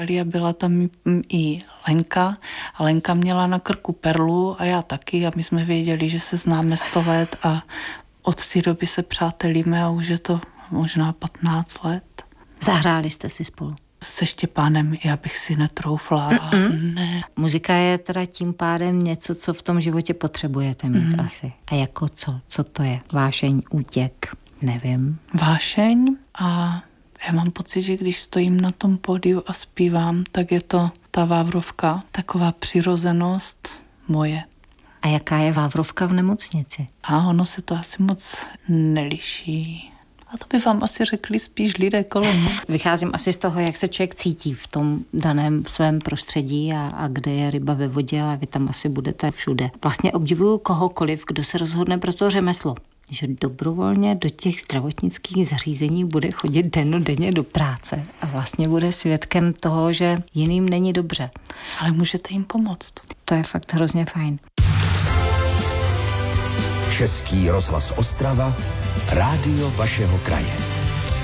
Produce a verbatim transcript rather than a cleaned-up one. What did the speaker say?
A byla tam i Lenka a Lenka měla na krku perlu a já taky a my jsme věděli, že se známe sto let a od té doby se přátelíme a už je to možná patnáct let. Zahráli jste si spolu? Se Štěpánem já bych si netroufla. Mm-mm. Ne. Muzika je teda tím pádem něco, co v tom životě potřebujete mít mm. asi. A jako co? Co to je? Vášeň, útěk? Nevím. Vášeň a já mám pocit, že když stojím na tom pódiu a zpívám, tak je to ta Vávrovka, taková přirozenost moje. A jaká je Vávrovka v nemocnici? A ono se to asi moc neliší. A to by vám asi řekli spíš lidé kolem. Vycházím asi z toho, jak se člověk cítí v tom daném svém prostředí a, a kde je ryba ve vodě, ale vy tam asi budete všude. Vlastně obdivuju kohokoliv, kdo se rozhodne pro to řemeslo. Že dobrovolně do těch zdravotnických zařízení bude chodit dennodenně do práce a vlastně bude svědkem toho, že jiným není dobře. Ale můžete jim pomoct. To je fakt hrozně fajn. Český rozhlas Ostrava, rádio vašeho kraje.